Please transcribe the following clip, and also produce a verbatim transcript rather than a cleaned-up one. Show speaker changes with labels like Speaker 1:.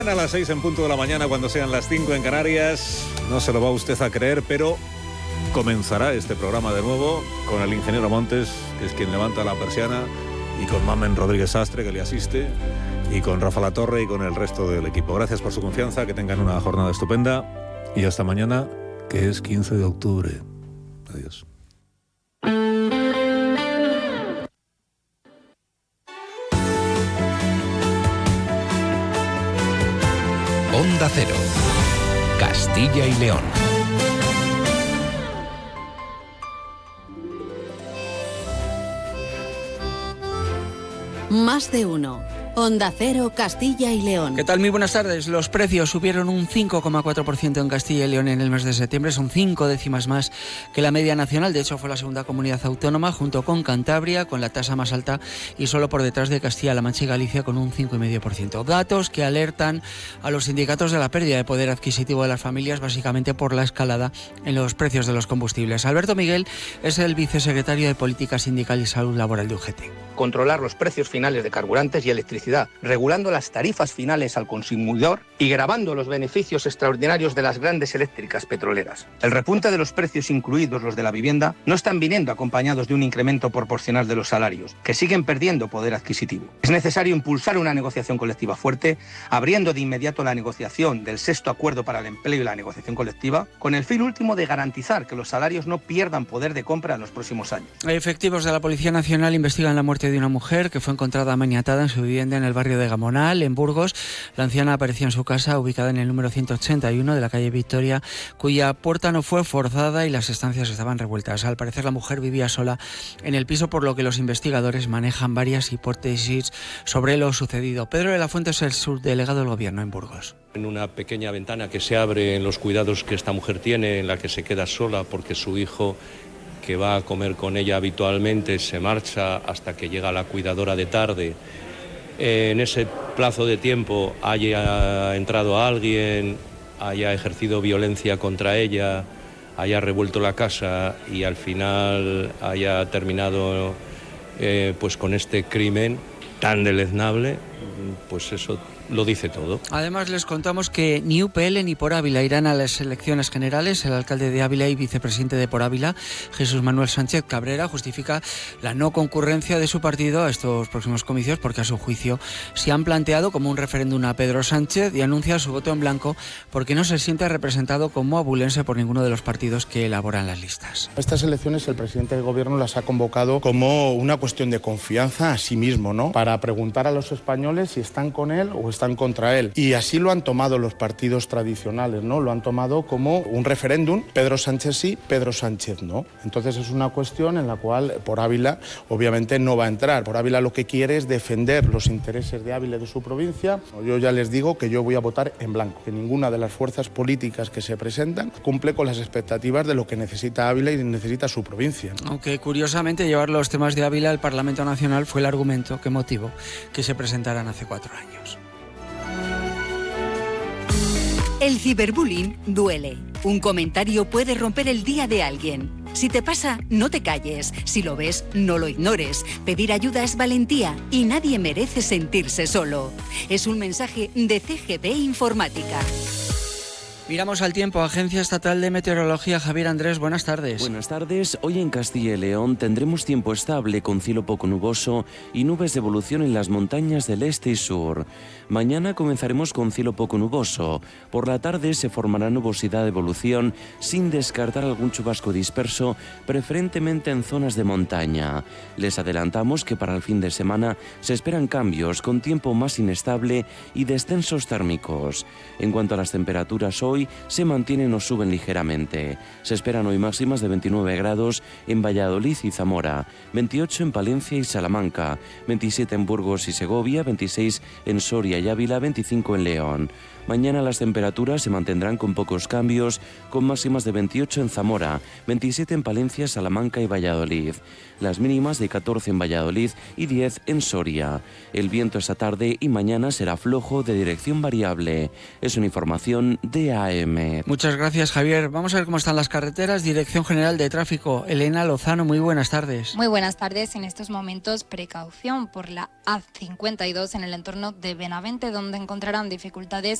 Speaker 1: A las seis en punto de la mañana, cuando sean las cinco en Canarias, no se lo va usted a creer, pero comenzará este programa de nuevo con el ingeniero Montes, que es quien levanta la persiana, y con Mamen Rodríguez Sastre, que le asiste, y con Rafa Latorre y con el resto del equipo. Gracias por su confianza, que tengan una jornada estupenda y hasta mañana, que es quince de octubre. Adiós.
Speaker 2: Onda Cero, Castilla y León.
Speaker 3: Más de uno. Onda Cero, Castilla y León.
Speaker 4: ¿Qué tal? Muy buenas tardes. Los precios subieron un cinco coma cuatro por ciento en Castilla y León en el mes de septiembre. Son cinco décimas más que la media nacional. De hecho, fue la segunda comunidad autónoma, junto con Cantabria, con la tasa más alta, y solo por detrás de Castilla-La Mancha y Galicia, con un cinco coma cinco por ciento. Datos que alertan a los sindicatos de la pérdida de poder adquisitivo de las familias, básicamente por la escalada en los precios de los combustibles. Alberto Miguel es el vicesecretario de Política Sindical y Salud Laboral de U G T.
Speaker 5: Controlar los precios finales de carburantes y electricidad, regulando las tarifas finales al consumidor y gravando los beneficios extraordinarios de las grandes eléctricas petroleras. El repunte de los precios, incluidos los de la vivienda, no están viniendo acompañados de un incremento proporcional de los salarios, que siguen perdiendo poder adquisitivo. Es necesario impulsar una negociación colectiva fuerte, abriendo de inmediato la negociación del sexto acuerdo para el empleo y la negociación colectiva, con el fin último de garantizar que los salarios no pierdan poder de compra en los próximos años.
Speaker 4: Efectivos de la Policía Nacional investigan la muerte de una mujer que fue encontrada maniatada en su vivienda en el barrio de Gamonal, en Burgos. La anciana apareció en su casa, ubicada en el número ciento ochenta y uno de la calle Victoria, cuya puerta no fue forzada y las estancias estaban revueltas. Al parecer, la mujer vivía sola en el piso, por lo que los investigadores manejan varias hipótesis sobre lo sucedido. Pedro de la Fuente es el subdelegado del Gobierno en Burgos.
Speaker 6: En una pequeña ventana que se abre en los cuidados que esta mujer tiene, en la que se queda sola porque su hijo, que va a comer con ella habitualmente, se marcha hasta que llega la cuidadora de tarde. En ese plazo de tiempo haya entrado alguien, haya ejercido violencia contra ella, haya revuelto la casa y al final haya terminado eh, pues con este crimen tan deleznable, pues eso lo dice todo.
Speaker 4: Además, les contamos que ni U P L ni Por Ávila irán a las elecciones generales. El alcalde de Ávila y vicepresidente de Por Ávila, Jesús Manuel Sánchez Cabrera, justifica la no concurrencia de su partido a estos próximos comicios porque, a su juicio, se han planteado como un referéndum a Pedro Sánchez, y anuncia su voto en blanco porque no se siente representado como abulense por ninguno de los partidos que elaboran las listas.
Speaker 7: Estas elecciones el presidente del Gobierno las ha convocado como una cuestión de confianza a sí mismo, ¿no? Para preguntar a los españoles si están con él o están contra él. Y así lo han tomado los partidos tradicionales, ¿no? Lo han tomado como un referéndum, Pedro Sánchez sí, Pedro Sánchez no. Entonces es una cuestión en la cual Por Ávila obviamente no va a entrar. Por Ávila lo que quiere es defender los intereses de Ávila y de su provincia. Yo ya les digo que yo voy a votar en blanco, que ninguna de las fuerzas políticas que se presentan cumple con las expectativas de lo que necesita Ávila y necesita su provincia, ¿no?
Speaker 4: Aunque curiosamente llevar los temas de Ávila al Parlamento Nacional fue el argumento que motivó que se presentaran hace cuatro años.
Speaker 8: El ciberbullying duele. Un comentario puede romper el día de alguien. Si te pasa, no te calles. Si lo ves, no lo ignores. Pedir ayuda es valentía y nadie merece sentirse solo. Es un mensaje de C G B Informática.
Speaker 4: Miramos al tiempo. Agencia Estatal de Meteorología. Javier Andrés, buenas tardes.
Speaker 9: Buenas tardes. Hoy en Castilla y León tendremos tiempo estable con cielo poco nuboso y nubes de evolución en las montañas del este y sur. Mañana comenzaremos con cielo poco nuboso. Por la tarde se formará nubosidad de evolución sin descartar algún chubasco disperso, preferentemente en zonas de montaña. Les adelantamos que para el fin de semana se esperan cambios con tiempo más inestable y descensos térmicos. En cuanto a las temperaturas, hoy se mantienen o suben ligeramente. Se esperan hoy máximas de veintinueve grados en Valladolid y Zamora, veintiocho en Palencia y Salamanca, veintisiete en Burgos y Segovia, veintiséis en Soria y Ávila, veinticinco en León. Mañana las temperaturas se mantendrán con pocos cambios, con máximas de veintiocho en Zamora, veintisiete en Palencia, Salamanca y Valladolid. Las mínimas de catorce en Valladolid y diez en Soria. El viento esta tarde y mañana será flojo de dirección variable. Es una información de A A M.
Speaker 4: Muchas gracias, Javier. Vamos a ver cómo están las carreteras. Dirección General de Tráfico, Elena Lozano, muy buenas tardes.
Speaker 10: Muy buenas tardes. En estos momentos, precaución por la A cincuenta y dos en el entorno de Benavente, donde encontrarán dificultades